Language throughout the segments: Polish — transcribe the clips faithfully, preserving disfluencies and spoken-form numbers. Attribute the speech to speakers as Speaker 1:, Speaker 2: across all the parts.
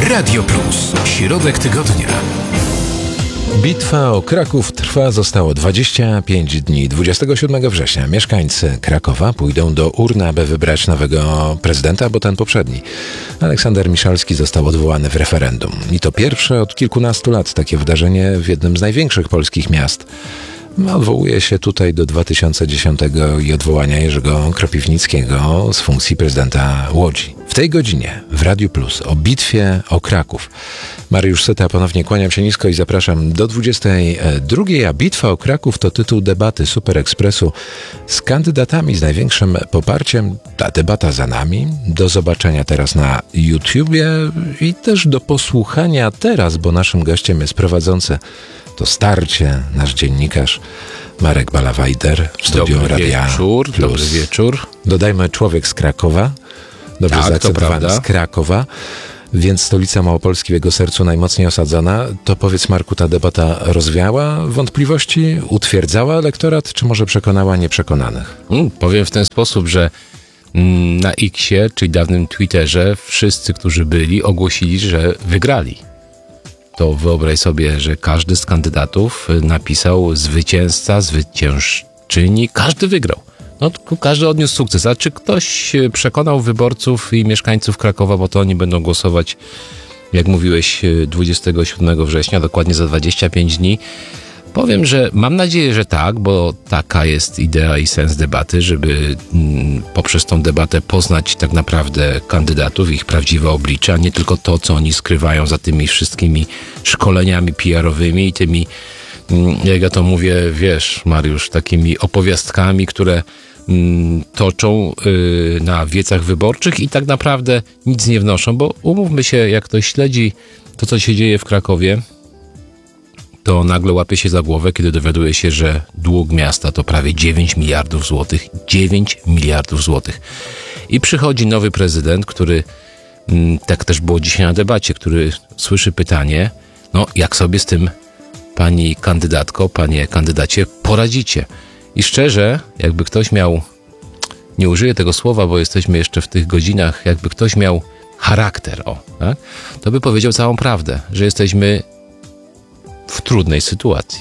Speaker 1: Radio Plus. Środek tygodnia.
Speaker 2: Bitwa o Kraków trwa zostało dwadzieścia pięć dni. dwudziestego siódmego września mieszkańcy Krakowa pójdą do urny, aby wybrać nowego prezydenta, bo ten poprzedni, Aleksander Miszalski, został odwołany w referendum. I to pierwsze od kilkunastu lat takie wydarzenie w jednym z największych polskich miast. Odwołuje się tutaj do dwa tysiące dziesiątego i odwołania Jerzego Kropiwnickiego z funkcji prezydenta Łodzi. W tej godzinie w Radiu Plus o bitwie o Kraków. Mariusz Syta, ponownie kłaniam się nisko i zapraszam do dwudziestej drugiej, a Bitwa o Kraków to tytuł debaty Super Expressu z kandydatami z największym poparciem. Ta debata za nami. Do zobaczenia teraz na YouTubie i też do posłuchania teraz, bo naszym gościem jest prowadzący to starcie, nasz dziennikarz Marek Balawajder w studiu
Speaker 3: Dobry
Speaker 2: Radia
Speaker 3: wieczór,
Speaker 2: Plus.
Speaker 3: Dobry wieczór.
Speaker 2: Dodajmy, człowiek z Krakowa, dobrze
Speaker 3: Tak,
Speaker 2: zaakceptowany z Krakowa, więc stolica Małopolski w jego sercu najmocniej osadzona. To powiedz, Marku, ta debata rozwiała wątpliwości, utwierdzała elektorat, czy może przekonała nieprzekonanych?
Speaker 3: Hmm, powiem w ten sposób, że mm, na X-ie, czyli dawnym Twitterze, wszyscy, którzy byli, ogłosili, że wygrali. To wyobraź sobie, że każdy z kandydatów napisał zwycięzca, zwyciężczyni, każdy wygrał. No, każdy odniósł sukces. A czy ktoś przekonał wyborców i mieszkańców Krakowa, bo to oni będą głosować, jak mówiłeś, dwudziestego siódmego września, dokładnie za dwadzieścia pięć dni? Powiem, że mam nadzieję, że tak, bo taka jest idea i sens debaty, żeby mm, poprzez tą debatę poznać tak naprawdę kandydatów, ich prawdziwe oblicze, a nie tylko to, co oni skrywają za tymi wszystkimi szkoleniami P R-owymi i tymi, mm, jak ja to mówię, wiesz, Mariusz, takimi opowiastkami, które mm, toczą yy, na wiecach wyborczych i tak naprawdę nic nie wnoszą, bo umówmy się, jak ktoś śledzi to, co się dzieje w Krakowie, to nagle łapie się za głowę, kiedy dowiaduje się, że dług miasta to prawie dziewięć miliardów złotych. dziewięć miliardów złotych. I przychodzi nowy prezydent, który, tak też było dzisiaj na debacie, który słyszy pytanie, no jak sobie z tym, pani kandydatko, panie kandydacie, poradzicie? I szczerze, jakby ktoś miał, nie użyję tego słowa, bo jesteśmy jeszcze w tych godzinach, jakby ktoś miał charakter, o, tak? To by powiedział całą prawdę, że jesteśmy w trudnej sytuacji.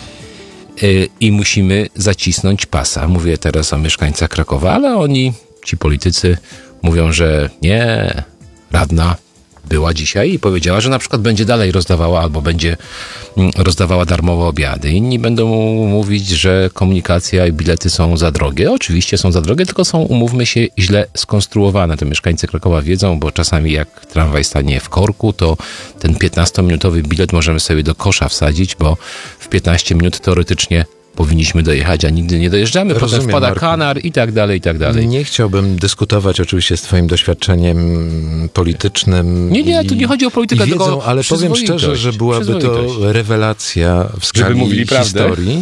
Speaker 3: Yy, I musimy zacisnąć pasa. Mówię teraz o mieszkańcach Krakowa, ale oni, ci politycy, mówią, że nie, radna była dzisiaj i powiedziała, że na przykład będzie dalej rozdawała albo będzie rozdawała darmowe obiady. Inni będą mówić, że komunikacja i bilety są za drogie. Oczywiście są za drogie, tylko są, umówmy się, źle skonstruowane. To mieszkańcy Krakowa wiedzą, bo czasami jak tramwaj stanie w korku, to ten piętnastominutowy bilet możemy sobie do kosza wsadzić, bo w piętnaście minut teoretycznie powinniśmy dojechać, a nigdy nie dojeżdżamy. Potem
Speaker 2: Rozumiem,
Speaker 3: wpada
Speaker 2: Marku.
Speaker 3: kanar i tak dalej, i tak dalej.
Speaker 2: Nie chciałbym dyskutować oczywiście z twoim doświadczeniem politycznym.
Speaker 3: Nie, nie, tu nie chodzi o politykę,
Speaker 2: i wiedzą,
Speaker 3: tylko
Speaker 2: ale powiem
Speaker 3: przyzwoitość,
Speaker 2: szczerze, że byłaby to
Speaker 3: przyzwoitość.
Speaker 2: rewelacja w skali
Speaker 3: mówili prawdę.
Speaker 2: historii,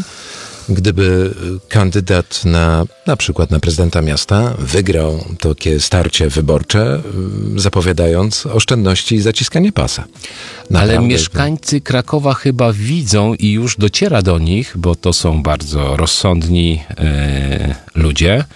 Speaker 2: gdyby kandydat na, na przykład na prezydenta miasta wygrał takie starcie wyborcze, zapowiadając oszczędności i zaciskanie pasa. Naprawdę.
Speaker 3: Ale mieszkańcy Krakowa chyba widzą i już dociera do nich, bo to są bardzo rozsądni e, ludzie.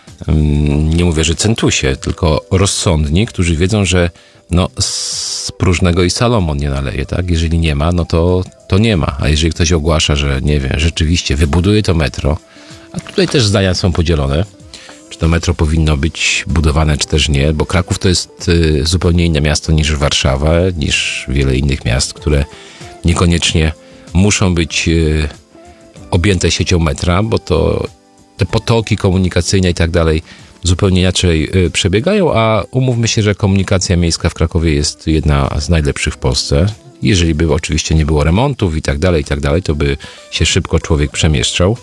Speaker 3: Nie mówię, że centusie, tylko rozsądni, którzy wiedzą, że no, z próżnego i Salomon nie naleje, tak? Jeżeli nie ma, no to, to nie ma. A jeżeli ktoś ogłasza, że nie wiem, rzeczywiście wybuduje to metro, a tutaj też zdania są podzielone, czy to metro powinno być budowane, czy też nie, bo Kraków to jest y, zupełnie inne miasto niż Warszawa, niż wiele innych miast, które niekoniecznie muszą być y, objęte siecią metra, bo to te potoki komunikacyjne i tak dalej zupełnie inaczej y, przebiegają, a umówmy się, że komunikacja miejska w Krakowie jest jedna z najlepszych w Polsce. Jeżeli by oczywiście nie było remontów i tak dalej, i tak dalej, to by się szybko człowiek przemieszczał.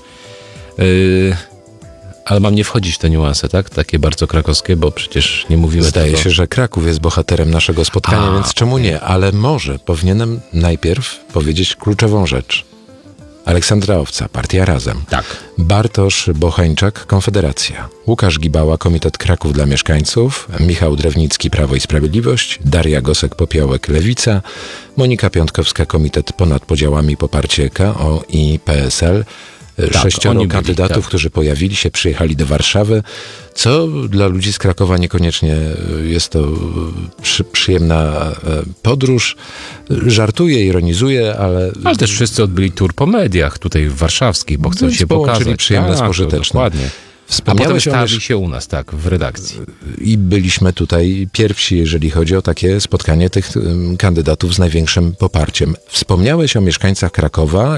Speaker 3: Y, ale mam nie wchodzić w te niuanse, tak? Takie bardzo krakowskie, bo przecież nie mówimy
Speaker 2: Zdaje
Speaker 3: tego.
Speaker 2: się, że Kraków jest bohaterem naszego spotkania,
Speaker 3: A,
Speaker 2: więc czemu nie? Ale może powinienem najpierw powiedzieć kluczową rzecz. Aleksandra Owca, Partia Razem.
Speaker 3: Tak.
Speaker 2: Bartosz Bochańczak, Konfederacja. Łukasz Gibała, Komitet Kraków dla Mieszkańców. Michał Drewnicki, Prawo i Sprawiedliwość. Daria Gosek-Popiołek, Lewica. Monika Piątkowska, Komitet Ponad Podziałami, Poparcie K O i P S L.
Speaker 3: Tak,
Speaker 2: Sześcioro
Speaker 3: oni byli,
Speaker 2: kandydatów,
Speaker 3: tak.
Speaker 2: którzy pojawili się, przyjechali do Warszawy, co dla ludzi z Krakowa niekoniecznie jest to przy, przyjemna podróż. Żartuję, ironizuję, ale...
Speaker 3: Ale też wszyscy odbyli tour po mediach tutaj warszawskich, bo chcą
Speaker 2: Więc
Speaker 3: się
Speaker 2: połączyli
Speaker 3: pokazać.
Speaker 2: przyjemne z
Speaker 3: Tak,
Speaker 2: pożytecznym.
Speaker 3: Dokładnie. A potem
Speaker 2: Wspomniałeś o
Speaker 3: stali
Speaker 2: miesz-
Speaker 3: się u nas, tak, w redakcji.
Speaker 2: I byliśmy tutaj pierwsi, jeżeli chodzi o takie spotkanie tych um, kandydatów z największym poparciem. Wspomniałeś o mieszkańcach Krakowa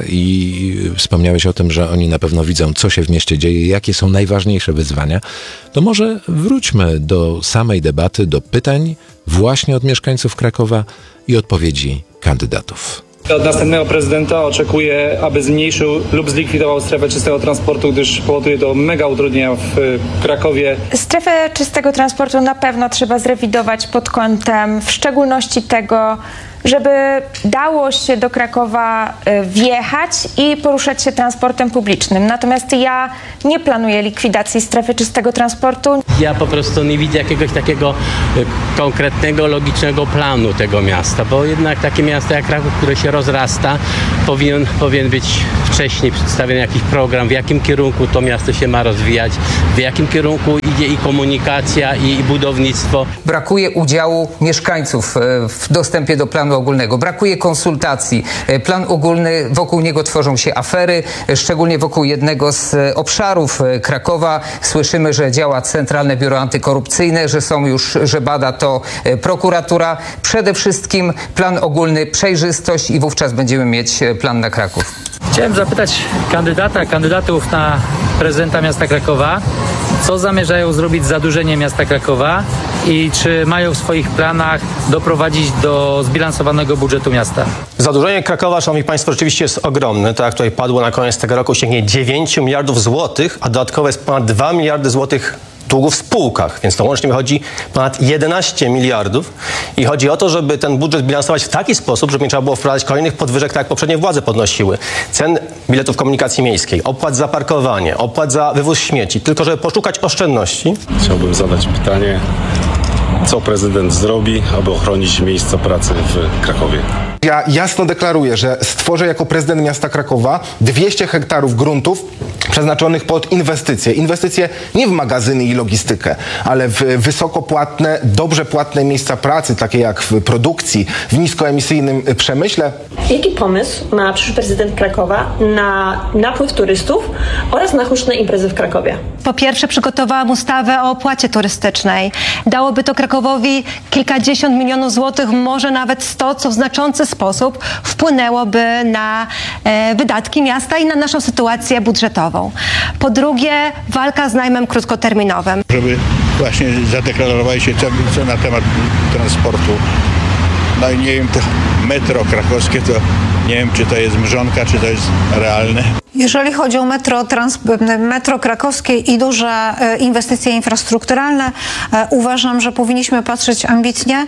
Speaker 2: i wspomniałeś o tym, że oni na pewno widzą, co się w mieście dzieje, jakie są najważniejsze wyzwania. To może wróćmy do samej debaty, do pytań właśnie od mieszkańców Krakowa i odpowiedzi kandydatów.
Speaker 4: Od następnego prezydenta oczekuję, aby zmniejszył lub zlikwidował strefę czystego transportu, gdyż powoduje to mega utrudnienia w Krakowie.
Speaker 5: Strefę czystego transportu na pewno trzeba zrewidować pod kątem w szczególności tego, żeby dało się do Krakowa wjechać i poruszać się transportem publicznym. Natomiast ja nie planuję likwidacji strefy czystego transportu.
Speaker 6: Ja po prostu nie widzę jakiegoś takiego konkretnego, logicznego planu tego miasta, bo jednak takie miasto jak Kraków, które się rozrasta, powinien, powinien być wcześniej przedstawiony jakiś program, w jakim kierunku to miasto się ma rozwijać, w jakim kierunku idzie i komunikacja, i, i budownictwo.
Speaker 7: Brakuje udziału mieszkańców w dostępie do planu ogólnego. Brakuje konsultacji. Plan ogólny, wokół niego tworzą się afery, szczególnie wokół jednego z obszarów Krakowa. Słyszymy, że działa Centralne Biuro Antykorupcyjne, że są już, że bada to prokuratura. Przede wszystkim plan ogólny, przejrzystość i wówczas będziemy mieć plan na Kraków.
Speaker 8: Chciałem zapytać kandydata, kandydatów na prezydenta miasta Krakowa, co zamierzają zrobić z zadłużeniem miasta Krakowa i czy mają w swoich planach doprowadzić do zbilansowanego budżetu miasta?
Speaker 9: Zadłużenie Krakowa, szanowni państwo, rzeczywiście jest ogromne. Tak jak tutaj padło, na koniec tego roku sięgnie dziewięć miliardów złotych, a dodatkowo jest ponad dwa miliardy złotych długów w spółkach, więc to łącznie wychodzi ponad jedenaście miliardów i chodzi o to, żeby ten budżet bilansować w taki sposób, żeby nie trzeba było wprowadzać kolejnych podwyżek, tak jak poprzednie władze podnosiły. Cen biletów komunikacji miejskiej, opłat za parkowanie, opłat za wywóz śmieci, tylko żeby poszukać oszczędności.
Speaker 10: Chciałbym zadać pytanie, co prezydent zrobi, aby ochronić miejsca pracy w Krakowie?
Speaker 11: Ja jasno deklaruję, że stworzę jako prezydent miasta Krakowa dwieście hektarów gruntów przeznaczonych pod inwestycje. Inwestycje nie w magazyny i logistykę, ale w wysokopłatne, dobrze płatne miejsca pracy, takie jak w produkcji, w niskoemisyjnym przemyśle.
Speaker 12: Jaki pomysł ma przyszły prezydent Krakowa na napływ turystów oraz na huczne imprezy w Krakowie?
Speaker 13: Po pierwsze, przygotowałam ustawę o opłacie turystycznej. Dałoby to Krakowowi kilkadziesiąt milionów złotych, może nawet sto, co w znaczący sposób wpłynęłoby na e, wydatki miasta i na naszą sytuację budżetową. Po drugie, walka z najmem krótkoterminowym.
Speaker 14: Żeby właśnie zadeklarowali się co, co na temat transportu. No i nie wiem, to metro krakowskie, to nie wiem, czy to jest mrzonka, czy to jest realne.
Speaker 15: Jeżeli chodzi o metro, trans, metro krakowskie i duże inwestycje infrastrukturalne, uważam, że powinniśmy patrzeć ambitnie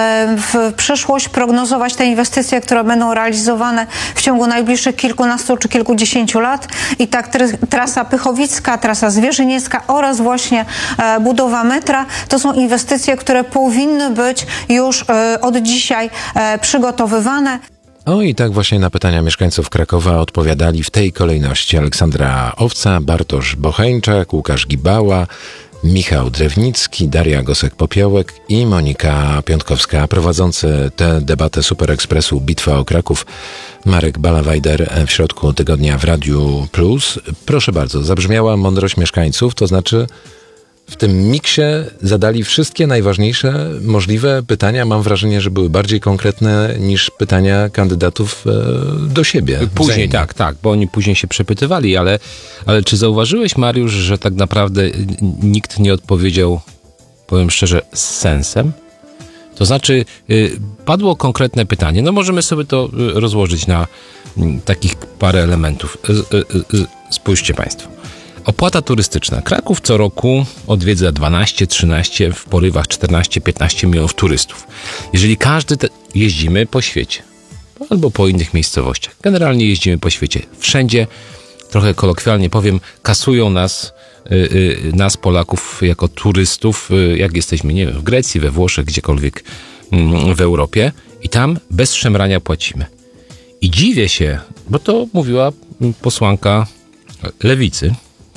Speaker 15: w przyszłość, prognozować te inwestycje, które będą realizowane w ciągu najbliższych kilkunastu czy kilkudziesięciu lat. I tak trasa Pychowicka, trasa Zwierzyniecka oraz właśnie budowa metra to są inwestycje, które powinny być już od dzisiaj przygotowywane.
Speaker 2: O i tak właśnie na pytania mieszkańców Krakowa odpowiadali w tej kolejności Aleksandra Owca, Bartosz Bocheńczak, Łukasz Gibała, Michał Drewnicki, Daria Gosek-Popiołek i Monika Piątkowska. Prowadzący tę debatę Super Ekspresu Bitwa o Kraków Marek Balawajder w środku tygodnia w Radiu Plus. Proszę bardzo, zabrzmiała mądrość mieszkańców, to znaczy w tym miksie zadali wszystkie najważniejsze możliwe pytania. Mam wrażenie, że były bardziej konkretne niż pytania kandydatów e, do siebie.
Speaker 3: Później,
Speaker 2: wzajemnie.
Speaker 3: tak, tak, bo oni później się przepytywali, ale, ale czy zauważyłeś, Mariusz, że tak naprawdę nikt nie odpowiedział, powiem szczerze, z sensem? To znaczy, y, padło konkretne pytanie. No możemy sobie to y, rozłożyć na y, takich parę elementów. Y, y, y, spójrzcie Państwo. Opłata turystyczna. Kraków co roku odwiedza dwanaście, trzynaście, w porywach czternaście, piętnaście milionów turystów. Jeżeli każdy te... jeździmy po świecie albo po innych miejscowościach. Generalnie jeździmy po świecie. Wszędzie, trochę kolokwialnie powiem, kasują nas, yy, yy, nas Polaków jako turystów, yy, jak jesteśmy, nie wiem, w Grecji, we Włoszech, gdziekolwiek yy, w Europie i tam bez szemrania płacimy. I dziwię się, bo to mówiła posłanka Lewicy,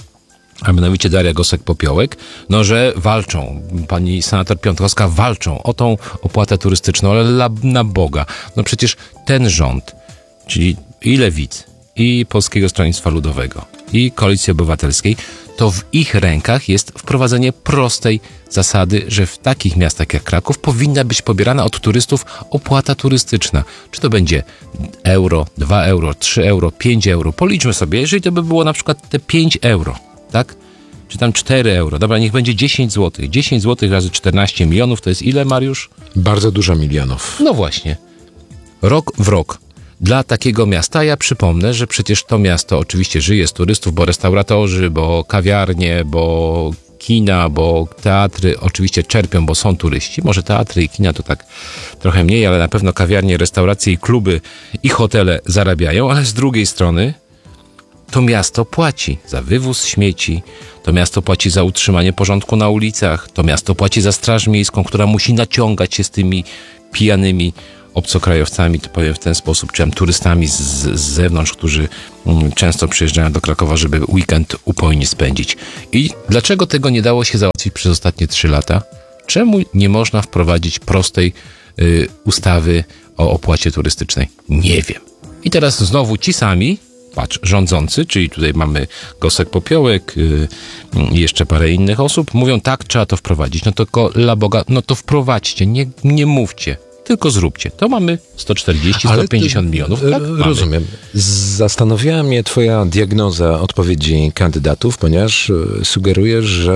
Speaker 3: a mianowicie Daria Gosek-Popiołek, no że walczą, pani senator Piontkowska walczą o tą opłatę turystyczną, ale la, na Boga. No przecież ten rząd, czyli i Lewicy, i Polskiego Stronnictwa Ludowego, i Koalicji Obywatelskiej, to w ich rękach jest wprowadzenie prostej zasady, że w takich miastach jak Kraków powinna być pobierana od turystów opłata turystyczna. Czy to będzie euro, dwa euro, trzy euro, pięć euro. Policzmy sobie, jeżeli to by było na przykład te pięć euro, tak? Czy tam cztery euro. Dobra, niech będzie dziesięć złotych. dziesięć złotych razy czternaście milionów to jest ile, Mariusz?
Speaker 2: Bardzo dużo milionów.
Speaker 3: No właśnie. Rok w rok. Dla takiego miasta, ja przypomnę, że przecież to miasto oczywiście żyje z turystów, bo restauratorzy, bo kawiarnie, bo kina, bo teatry oczywiście czerpią, bo są turyści. Może teatry i kina to tak trochę mniej, ale na pewno kawiarnie, restauracje i kluby i hotele zarabiają, ale z drugiej strony to miasto płaci za wywóz śmieci, to miasto płaci za utrzymanie porządku na ulicach, to miasto płaci za straż miejską, która musi naciągać się z tymi pijanymi obcokrajowcami, to powiem w ten sposób, czy turystami z, z zewnątrz, którzy mm, często przyjeżdżają do Krakowa, żeby weekend upojnie spędzić. I dlaczego tego nie dało się załatwić przez ostatnie trzy lata? Czemu nie można wprowadzić prostej y, ustawy o opłacie turystycznej? Nie wiem. I teraz znowu ci sami, patrz, rządzący, czyli tutaj mamy Gosek-Popiołek i yy, jeszcze parę innych osób, mówią tak, trzeba to wprowadzić. No to dla Boga, no to wprowadźcie, nie, nie mówcie. Tylko zróbcie. To mamy sto czterdzieści, sto pięćdziesiąt milionów. Tak?
Speaker 2: Rozumiem. Zastanawiała mnie twoja diagnoza odpowiedzi kandydatów, ponieważ sugerujesz, że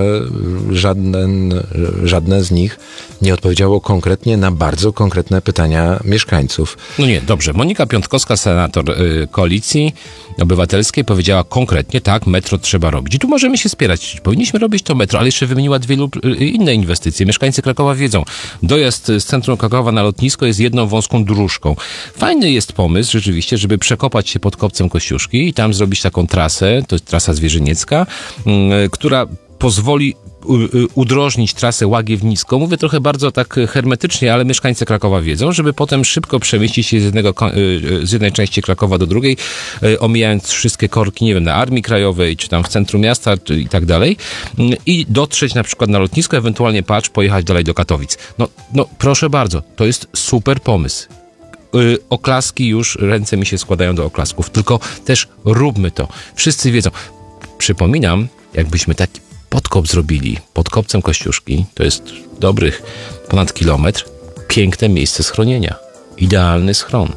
Speaker 2: żaden, żadne z nich nie odpowiedziało konkretnie na bardzo konkretne pytania mieszkańców.
Speaker 3: No nie, dobrze. Monika Piątkowska, senator y, Koalicji Obywatelskiej, powiedziała konkretnie, tak, metro trzeba robić. I tu możemy się spierać. Powinniśmy robić to metro, ale jeszcze wymieniła dwie lub y, inne inwestycje. Mieszkańcy Krakowa wiedzą. Dojazd z centrum Krakowa na lotnisko jest jedną wąską dróżką. Fajny jest pomysł rzeczywiście, żeby przekopać się pod Kopcem Kościuszki i tam zrobić taką trasę, to jest trasa zwierzyniecka, yy, która pozwoli udrożnić trasę Łagiewnicką. Mówię trochę bardzo tak hermetycznie, ale mieszkańcy Krakowa wiedzą, żeby potem szybko przemieścić się z, jednego, z jednej części Krakowa do drugiej, omijając wszystkie korki, nie wiem, na Armii Krajowej, czy tam w centrum miasta i tak dalej, i dotrzeć na przykład na lotnisko, ewentualnie patrz, pojechać dalej do Katowic. No, no proszę bardzo, to jest super pomysł. Yy, oklaski już, ręce mi się składają do oklasków, tylko też róbmy to. Wszyscy wiedzą. Przypominam, jakbyśmy taki podkop zrobili pod Kopcem Kościuszki, to jest dobrych ponad kilometr, piękne miejsce schronienia. Idealny schron.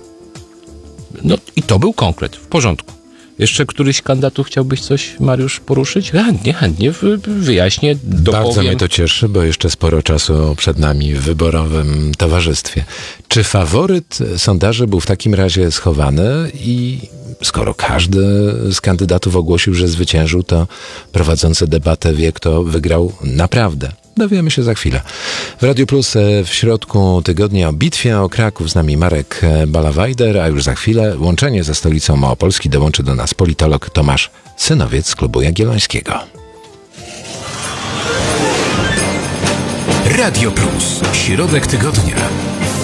Speaker 3: No i to był konkret, w porządku. Jeszcze któryś z kandydatów chciałbyś coś, Mariusz, poruszyć? Chętnie, chętnie wyjaśnię, dopowiem.
Speaker 2: Bardzo mnie to cieszy, bo jeszcze sporo czasu przed nami w wyborowym towarzystwie. Czy faworyt sondaży był w takim razie schowany i skoro każdy z kandydatów ogłosił, że zwyciężył, to prowadzący debatę wie, kto wygrał naprawdę? Dowiemy się za chwilę. W Radiu Plus w środku tygodnia o bitwie o Kraków z nami Marek Balawajder, a już za chwilę łączenie ze stolicą Małopolski dołączy do nas politolog Tomasz Synowiec z Klubu Jagiellońskiego.
Speaker 1: Radio Plus. Środek tygodnia.